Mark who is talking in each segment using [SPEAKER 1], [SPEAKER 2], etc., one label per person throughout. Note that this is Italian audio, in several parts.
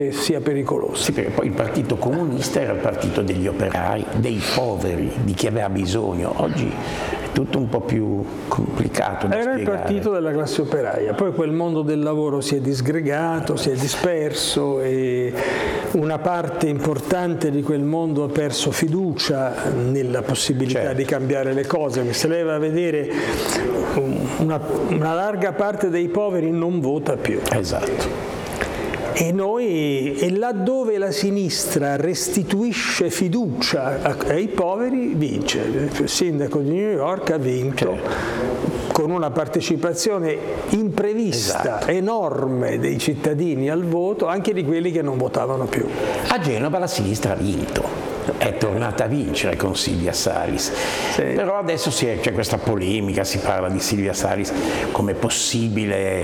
[SPEAKER 1] sia pericoloso.
[SPEAKER 2] Sì, perché poi il Partito Comunista era il partito degli operai, dei poveri, di chi aveva bisogno. Oggi è tutto un po' più complicato da
[SPEAKER 1] Era
[SPEAKER 2] spiegare.
[SPEAKER 1] il partito della classe operaia, poi quel mondo del lavoro si è disgregato, si è disperso e una parte importante di quel mondo ha perso fiducia nella possibilità di cambiare le cose. Se lei va a vedere, una larga parte dei poveri non vota più.
[SPEAKER 2] Esatto.
[SPEAKER 1] E laddove la sinistra restituisce fiducia ai poveri, vince. Il sindaco di New York ha vinto con una partecipazione imprevista, enorme dei cittadini al voto, anche di quelli che non votavano più.
[SPEAKER 2] A Genova la sinistra ha vinto. È tornata a vincere con Silvia Salis, però adesso c'è questa polemica, si parla di Silvia Salis come possibile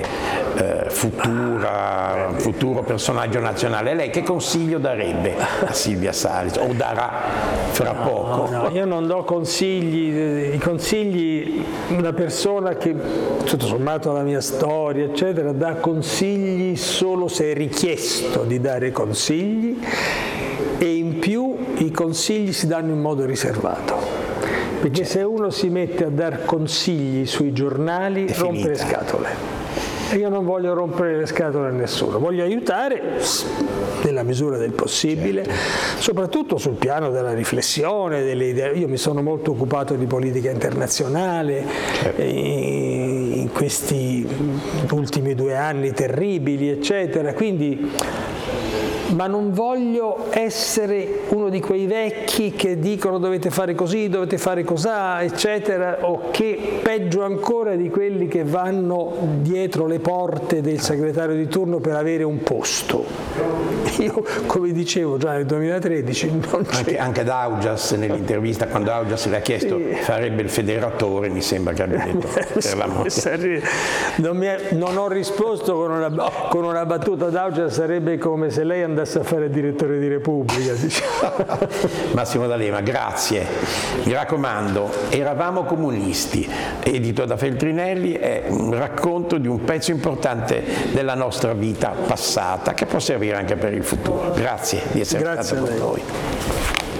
[SPEAKER 2] futuro personaggio nazionale. Lei che consiglio darebbe a Silvia Salis, o darà fra poco?
[SPEAKER 1] No, io non do consigli, i consigli, una persona che tutto sommato la mia storia eccetera dà consigli solo se è richiesto di dare consigli, e in più i consigli si danno in modo riservato, perché se uno si mette a dar consigli sui giornali rompe le scatole, e io non voglio rompere le scatole a nessuno, voglio aiutare nella misura del possibile, soprattutto sul piano della riflessione, delle idee. Io mi sono molto occupato di politica internazionale in questi ultimi 2 anni terribili eccetera, quindi ma non voglio essere uno di quei vecchi che dicono dovete fare così, dovete fare cosà, eccetera, o che peggio ancora di quelli che vanno dietro le porte del segretario di turno per avere un posto. Io, come dicevo già nel 2013, non c'è.
[SPEAKER 2] Anche D'Augias nell'intervista, quando Augias le ha chiesto farebbe il federatore, mi sembra che abbia detto per l'amore.
[SPEAKER 1] Non ho risposto con una battuta. D'Augias sarebbe come se lei andasse a fare il direttore di Repubblica, diciamo.
[SPEAKER 2] Massimo D'Alema, grazie. Mi raccomando, Eravamo comunisti, edito da Feltrinelli, è un racconto di un pezzo importante della nostra vita passata che può servire anche per il futuro. Grazie di essere stato con noi.